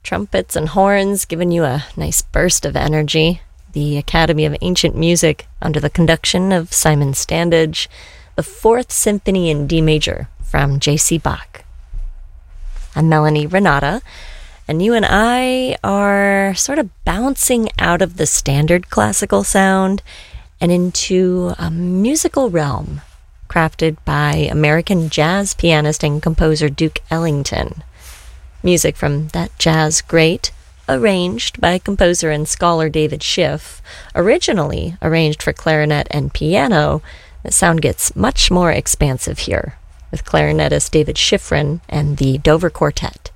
trumpets and horns, giving you a nice burst of energy. The Academy of Ancient Music, under the conduction of Simon Standage, the Fourth Symphony in D major from J.C. Bach. I'm Melanie Renata, and you and I are sort of bouncing out of the standard classical sound and into a musical realm crafted by American jazz pianist and composer Duke Ellington. Music from that jazz great, arranged by composer and scholar David Schiff, originally arranged for clarinet and piano. The sound gets much more expansive here, with clarinetist David Schifrin and the Dover Quartet.